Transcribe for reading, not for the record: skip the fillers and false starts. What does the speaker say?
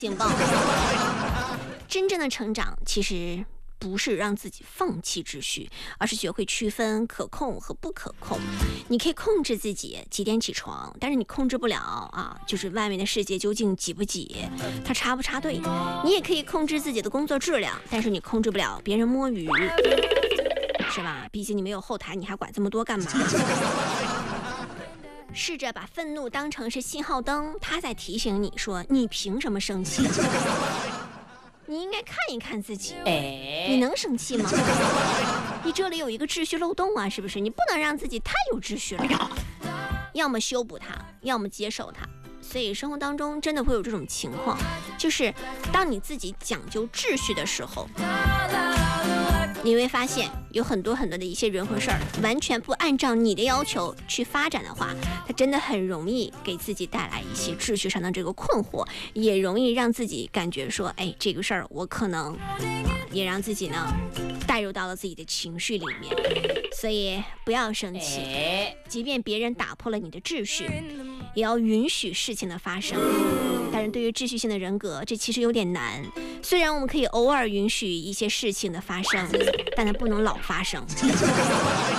警报。真正的成长其实不是让自己放弃秩序，而是学会区分可控和不可控。你可以控制自己几点起床，但是你控制不了啊，就是外面的世界究竟挤不挤，它插不插队。你也可以控制自己的工作质量，但是你控制不了别人摸鱼，是吧？毕竟你没有后台，你还管这么多干嘛？试着把愤怒当成是信号灯，它在提醒你说你凭什么生气。你应该看一看自己，你能生气吗？你这里有一个秩序漏洞啊，是不是？你不能让自己太有秩序了，要么修补它，要么接受它。所以生活当中真的会有这种情况，就是当你自己讲究秩序的时候，你会发现有很多的一些人和事儿，完全不按照你的要求去发展的话，它真的很容易给自己带来一些秩序上的这个困惑，也容易让自己感觉说，哎，这个事儿我可能也让自己呢带入到了自己的情绪里面。所以不要生气，即便别人打破了你的秩序，也要允许事情的发生。但是对于秩序性的人格，这其实有点难。虽然我们可以偶尔允许一些事情的发生，但它不能老发生。